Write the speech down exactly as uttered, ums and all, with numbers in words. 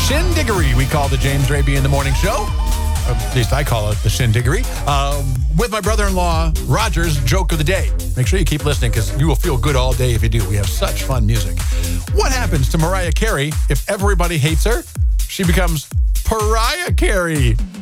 Shindiggery, we call the James Raby in the Morning Show. At least I call it the Shindiggery. Um, with my brother-in-law, Roger's Joke of the Day. Make sure you keep listening because you will feel good all day if you do. We have such fun music. What happens to Mariah Carey if everybody hates her? She becomes Pariah Carey.